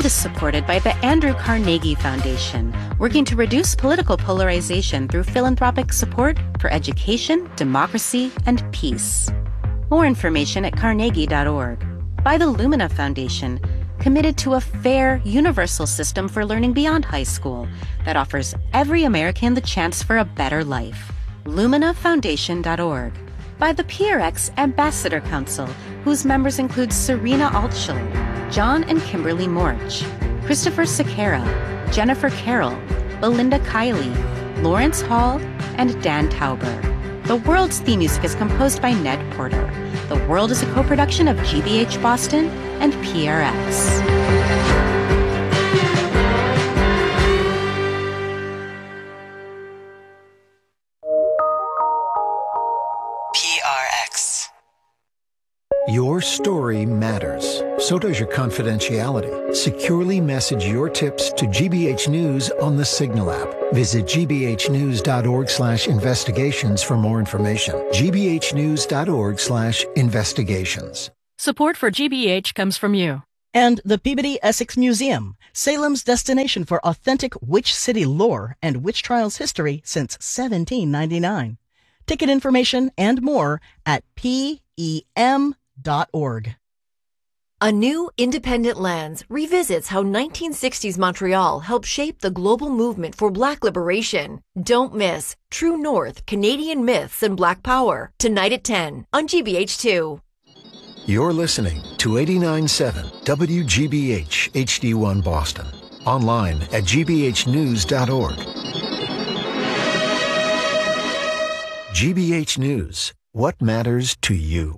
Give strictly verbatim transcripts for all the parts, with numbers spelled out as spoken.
World is supported by the Andrew Carnegie Foundation, working to reduce political polarization through philanthropic support for education, democracy, and peace. More information at carnegie dot org. By the Lumina Foundation, committed to a fair, universal system for learning beyond high school that offers every American the chance for a better life. lumina foundation dot org. By the P R X Ambassador Council, whose members include Serena Altschul, John and Kimberly Morch, Christopher Sequeira, Jennifer Carroll, Belinda Kiley, Lawrence Hall, and Dan Tauber. The World's theme music is composed by Ned Porter. The World is a co-production of G B H Boston and P R X. Your story matters. So does your confidentiality. Securely message your tips to G B H News on the Signal app. Visit g b h news dot org slash investigations for more information. g b h news dot org slash investigations. Support for G B H comes from you. And the Peabody Essex Museum, Salem's destination for authentic witch city lore and witch trials history since seventeen ninety-nine. Ticket information and more at p e m dot org. A new independent lens revisits how nineteen sixties Montreal helped shape the global movement for Black liberation. Don't miss True North, Canadian Myths and Black Power, tonight at ten on G B H two. You're listening to eighty-nine point seven W G B H H D one Boston. Online at g b h news dot org. G B H News. What matters to you?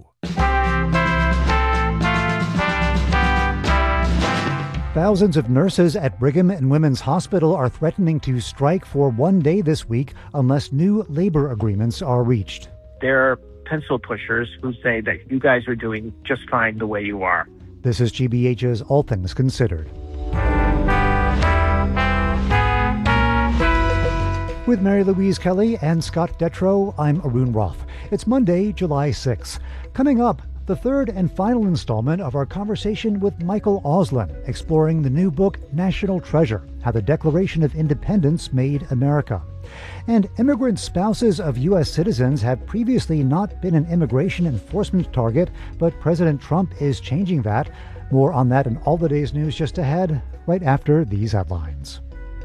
Thousands of nurses at Brigham and Women's Hospital are threatening to strike for one day this week unless new labor agreements are reached. There are pencil pushers who say that you guys are doing just fine the way you are. This is G B H's All Things Considered. With Mary Louise Kelly and Scott Detrow, I'm Arun Roth. It's Monday, July sixth. Coming up, the third and final installment of our conversation with Michael Auslin, exploring the new book, National Treasure, How the Declaration of Independence Made America. And immigrant spouses of U S citizens have previously not been an immigration enforcement target, but President Trump is changing that. More on that and all the day's news just ahead, right after these headlines.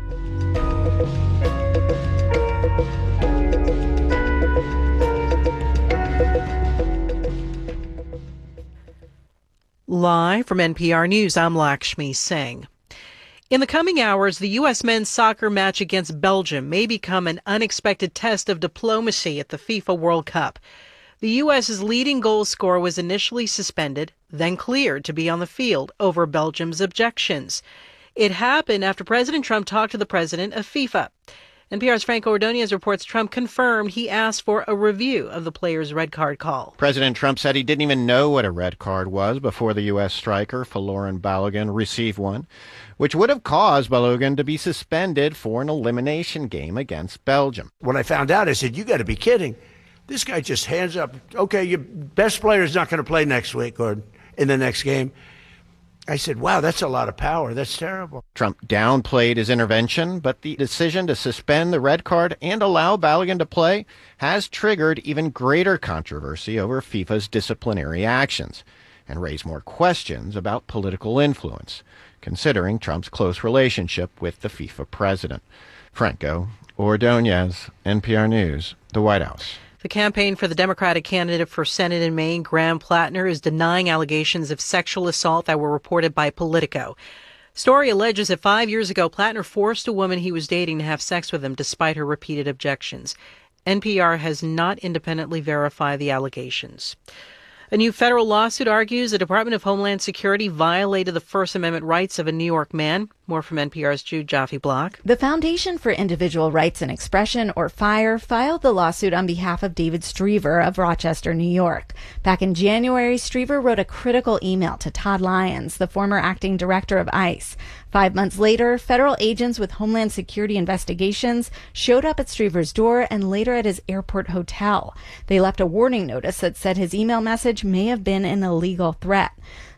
Live from N P R News, I'm Lakshmi Singh. In the coming hours, the U S men's soccer match against Belgium may become an unexpected test of diplomacy at the FIFA World Cup. The U S's leading goal scorer was initially suspended, then cleared to be on the field over Belgium's objections. It happened after President Trump talked to the president of FIFA. N P R's Franco Ordonez reports Trump confirmed he asked for a review of the player's red card call. President Trump said he didn't even know what a red card was before the U S striker Folarin Balogun received one, which would have caused Balogun to be suspended for an elimination game against Belgium. When I found out, I said, you got to be kidding. This guy just hands up, okay, your best player is not going to play next week or in the next game. I said, wow, that's a lot of power. That's terrible. Trump downplayed his intervention, but the decision to suspend the red card and allow Balogun to play has triggered even greater controversy over FIFA's disciplinary actions and raised more questions about political influence, considering Trump's close relationship with the FIFA president. Franco Ordonez, N P R News, the White House. The campaign for the Democratic candidate for Senate in Maine, Graham Plattner, is denying allegations of sexual assault that were reported by Politico. Story alleges that five years ago, Plattner forced a woman he was dating to have sex with him despite her repeated objections. N P R has not independently verified the allegations. A new federal lawsuit argues the Department of Homeland Security violated the First Amendment rights of a New York man. More from N P R's Jude Jaffe-Block. The Foundation for Individual Rights and Expression, or FIRE, filed the lawsuit on behalf of David Striever of Rochester, New York. Back in January, Striever wrote a critical email to Todd Lyons, the former acting director of ICE. Five months later, federal agents with Homeland Security investigations showed up at Striever's door and later at his airport hotel. They left a warning notice that said his email message may have been an illegal threat.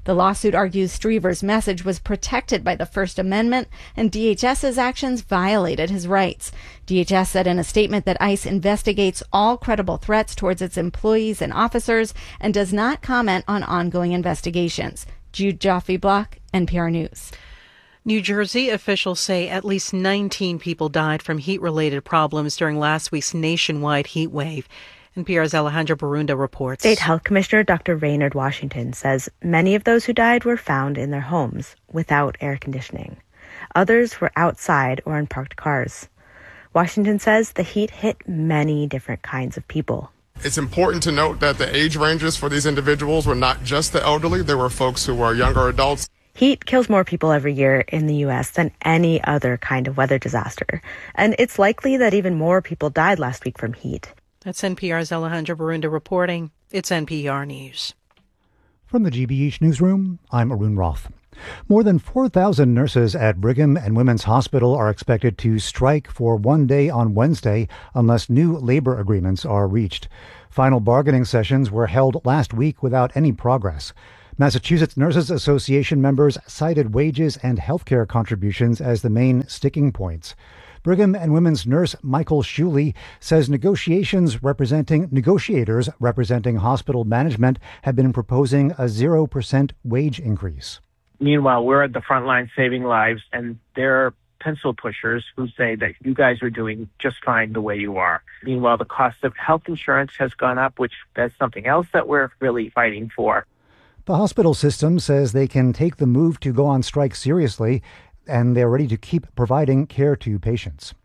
The lawsuit argues Striever's message was protected by the First Amendment, and D H S's actions violated his rights. D H S said in a statement that ICE investigates all credible threats towards its employees and officers and does not comment on ongoing investigations. Jude Joffe-Block, N P R News. New Jersey officials say at least nineteen people died from heat-related problems during last week's nationwide heat wave. N P R's Alejandra Barunda reports. State Health Commissioner Doctor Raynard Washington says many of those who died were found in their homes without air conditioning. Others were outside or in parked cars. Washington says the heat hit many different kinds of people. It's important to note that the age ranges for these individuals were not just the elderly. There were folks who were younger adults. Heat kills more people every year in the U S than any other kind of weather disaster. And it's likely that even more people died last week from heat. That's N P R's Alejandra Barunda reporting. It's N P R News. From the G B H Newsroom, I'm Arun Roth. More than four thousand nurses at Brigham and Women's Hospital are expected to strike for one day on Wednesday unless new labor agreements are reached. Final bargaining sessions were held last week without any progress. Massachusetts Nurses Association members cited wages and health care contributions as the main sticking points. Brigham and Women's nurse Michael Shuley says negotiations representing negotiators representing hospital management have been proposing a zero percent wage increase. Meanwhile, we're at the front line saving lives, and there are pencil pushers who say that you guys are doing just fine the way you are. Meanwhile, the cost of health insurance has gone up, which that's something else that we're really fighting for. The hospital system says they can take the move to go on strike seriously, and they're ready to keep providing care to patients.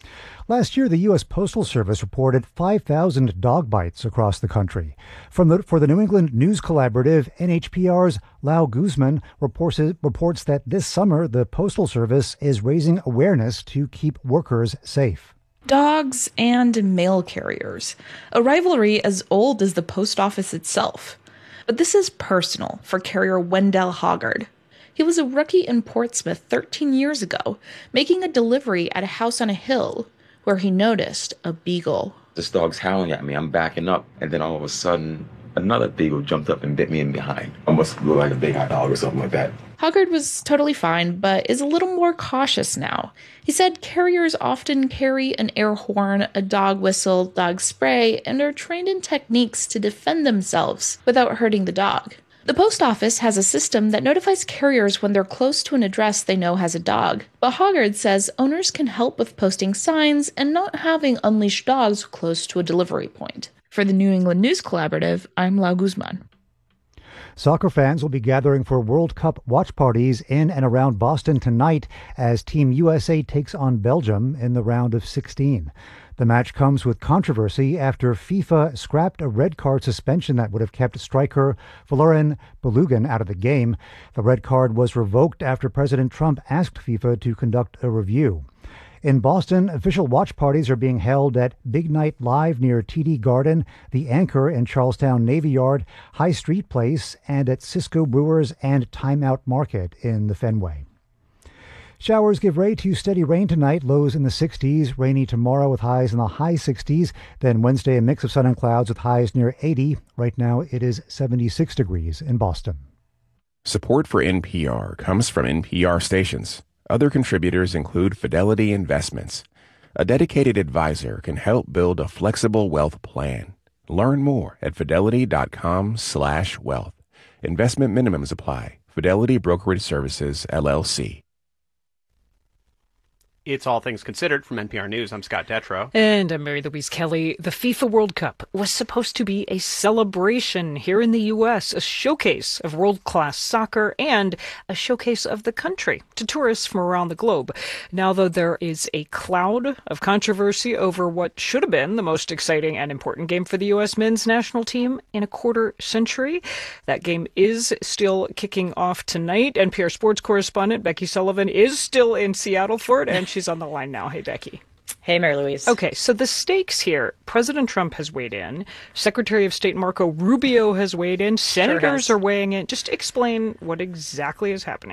Last year, the U S Postal Service reported five thousand dog bites across the country. From the, for the New England News Collaborative, N H P R's Lau Guzman reports, reports that this summer the Postal Service is raising awareness to keep workers safe. Dogs and mail carriers, a rivalry as old as the post office itself. But this is personal for carrier Wendell Hoggard. He was a rookie in Portsmouth thirteen years ago, making a delivery at a house on a hill where he noticed a beagle. This dog's howling at me. I'm backing up, and then all of a sudden, another beagle jumped up and bit me in behind. Almost looked like a big hot dog or something like that. Hoggard was totally fine, but is a little more cautious now. He said carriers often carry an air horn, a dog whistle, dog spray, and are trained in techniques to defend themselves without hurting the dog. The post office has a system that notifies carriers when they're close to an address they know has a dog. But Hoggard says owners can help with posting signs and not having unleashed dogs close to a delivery point. For the New England News Collaborative, I'm Lau Guzman. Soccer fans will be gathering for World Cup watch parties in and around Boston tonight as Team U S A takes on Belgium in the round of sixteen. The match comes with controversy after FIFA scrapped a red card suspension that would have kept striker Valerian Balogun out of the game. The red card was revoked after President Trump asked FIFA to conduct a review. In Boston, official watch parties are being held at Big Night Live near T D Garden, The Anchor in Charlestown Navy Yard, High Street Place, and at Cisco Brewers and Time Out Market in the Fenway. Showers give way to steady rain tonight, lows in the sixties, rainy tomorrow with highs in the high sixties. Then Wednesday, a mix of sun and clouds with highs near eighty. Right now, it is seventy-six degrees in Boston. Support for N P R comes from N P R stations. Other contributors include Fidelity Investments. A dedicated advisor can help build a flexible wealth plan. Learn more at fidelity.com slash wealth. Investment minimums apply. Fidelity Brokerage Services, L L C. It's All Things Considered from N P R News. I'm Scott Detrow. And I'm Mary Louise Kelly. The FIFA World Cup was supposed to be a celebration here in the U S, a showcase of world-class soccer and a showcase of the country to tourists from around the globe. Now, though, there is a cloud of controversy over what should have been the most exciting and important game for the U S men's national team in a quarter century. That game is still kicking off tonight. N P R sports correspondent Becky Sullivan is still in Seattle for it, and she's on the line now. Hey, Becky. Hey, Mary Louise. Okay, so the stakes here. President Trump has weighed in. Secretary of State Marco Rubio has weighed in. Senators sure are weighing in. Just explain what exactly is happening.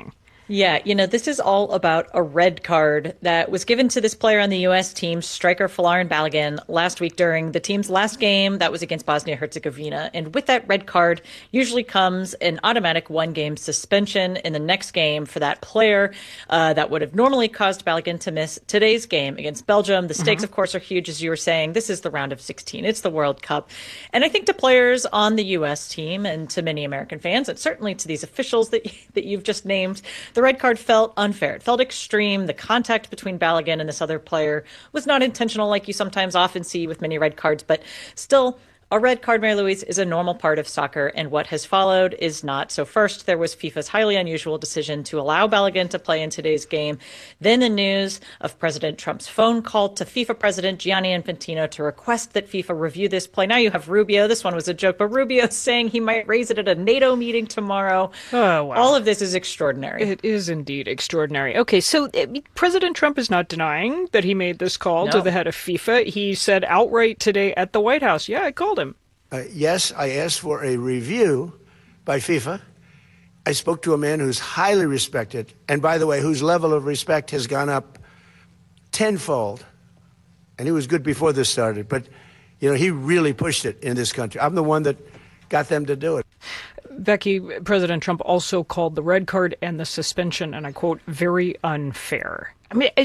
Yeah, you know, this is all about a red card that was given to this player on the U S team, striker Folarin Balogun, last week during the team's last game that was against Bosnia-Herzegovina. And with that red card usually comes an automatic one-game suspension in the next game for that player uh, that would have normally caused Balogun to miss today's game against Belgium. The stakes, mm-hmm. of course, are huge, as you were saying. This is the round of sixteen. It's the World Cup. And I think to players on the U S team and to many American fans, and certainly to these officials that, that you've just named, the red card felt unfair. It felt extreme. The contact between Balogun and this other player was not intentional, like you sometimes often see with many red cards, but still, a red card, Mary Louise, is a normal part of soccer, and what has followed is not. So first, there was FIFA's highly unusual decision to allow Balogun to play in today's game. Then the news of President Trump's phone call to FIFA President Gianni Infantino to request that FIFA review this play. Now you have Rubio. This one was a joke, but Rubio saying he might raise it at a NATO meeting tomorrow. Oh, wow. All of this is extraordinary. It is indeed extraordinary. Okay, so uh, President Trump is not denying that he made this call No. to the head of FIFA. He said outright today at the White House, yeah, I called him. Uh, yes, I asked for a review by FIFA. I spoke to a man who's highly respected, and by the way, whose level of respect has gone up tenfold. And he was good before this started, but, you know, he really pushed it in this country. I'm the one that got them to do it. Becky, President Trump also called the red card and the suspension, and I quote, very unfair. I mean,